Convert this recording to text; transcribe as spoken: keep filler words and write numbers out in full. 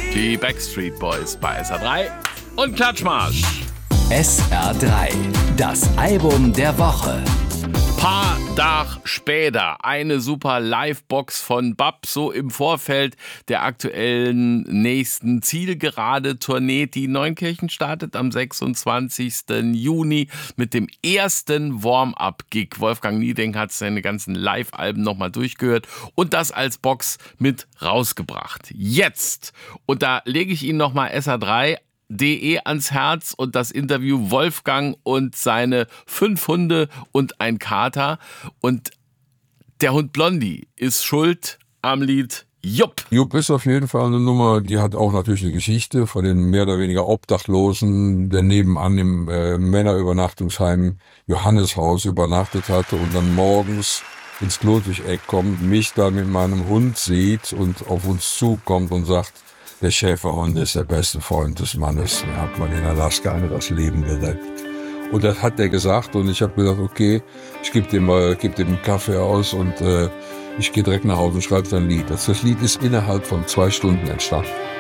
Die Backstreet Boys bei S R drei und Klatschmarsch. S R drei, das Album der Woche. Paar Tag später eine super Livebox von Babso im Vorfeld der aktuellen nächsten Zielgerade-Tournee. Die Neunkirchen startet am sechsundzwanzigsten Juni mit dem ersten Warm-Up-Gig. Wolfgang Niedeck hat seine ganzen Live-Alben nochmal durchgehört und das als Box mit rausgebracht. Jetzt, und da lege ich Ihnen nochmal S R drei punkt de ans Herz und das Interview Wolfgang und seine fünf Hunde und ein Kater. Und der Hund Blondie ist schuld am Lied Jupp. Jupp ist auf jeden Fall eine Nummer, die hat auch natürlich eine Geschichte von den mehr oder weniger Obdachlosen, der nebenan im äh, Männerübernachtungsheim Johanneshaus übernachtet hatte und dann morgens ins Klotwig-Eck kommt, mich da mit meinem Hund sieht und auf uns zukommt und sagt, der Schäferhund ist der beste Freund des Mannes. Mir hat man in Alaska einer das Leben gerettet. Und das hat er gesagt und ich habe gedacht, okay, ich gebe dem mal, gebe dem einen Kaffee aus und äh, ich gehe direkt nach Hause und schreibe dann ein Lied. Das, das Lied ist innerhalb von zwei Stunden entstanden.